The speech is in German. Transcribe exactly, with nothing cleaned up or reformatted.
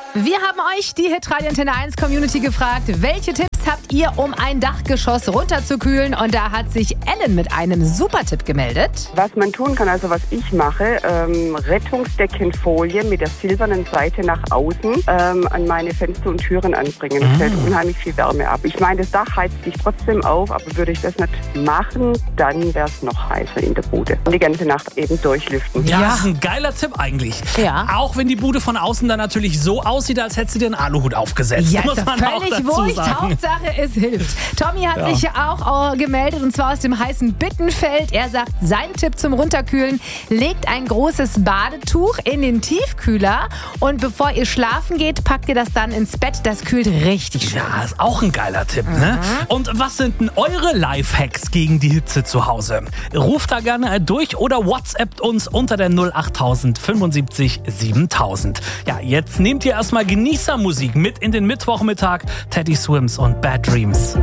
Wir haben euch, die Hitradio Antenne eins Community, gefragt, welche Tipps habt ihr, um ein Dachgeschoss runterzukühlen? Und da hat sich Ellen mit einem super Tipp gemeldet. Was man tun kann, also was ich mache, ähm, Rettungsdeckenfolie mit der silbernen Seite nach außen ähm, an meine Fenster und Türen anbringen. Das fällt unheimlich viel Wärme ab. Ich meine, das Dach heizt sich trotzdem auf, aber würde ich das nicht machen, dann wäre es noch heißer in der Bude. Und die ganze Nacht eben durchlüften. Ja, Ja. das ist ein geiler Tipp eigentlich. Ja. Auch wenn die Bude von außen dann natürlich so aussieht, als hättest du dir einen Aluhut aufgesetzt. Ja, muss ist doch man auch völlig dazu wurscht. sagen. Hauptsache, es hilft. Tommy hat Ja. sich auch äh, gemeldet, und zwar aus dem heißen Bittenfeld. Er sagt, sein Tipp zum Runterkühlen: legt ein großes Badetuch in den Tiefkühler und bevor ihr schlafen geht, packt ihr das dann ins Bett. Das kühlt richtig schön. Ja, ist auch ein geiler Tipp, ne? Und was sind denn eure Lifehacks gegen die Hitze zu Hause? Ruft da gerne durch oder WhatsAppt uns unter der null achttausend fünfundsiebzig siebentausend. Ja, jetzt nehmt ihr erstmal Genießermusik mit in den Mittwochmittag. Teddy Swims und Bad Dreams.